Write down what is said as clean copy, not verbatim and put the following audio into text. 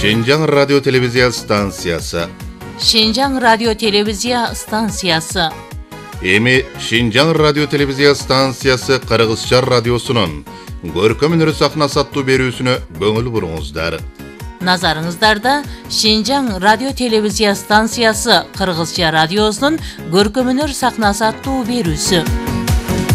Шинжаң радио телевизия станциясы. Шинжаң радио телевизия станциясы. Эми Шинжаң радио телевизия станциясы Кыргызча радиосунун көркөм өнөр сахнасы аттуу берүүсүнө көңүл буруңуздар. Назарыңыздарда Шинжаң радио телевизия станциясы Кыргызча радиосунун көркөм өнөр сахнасы аттуу берүүсү.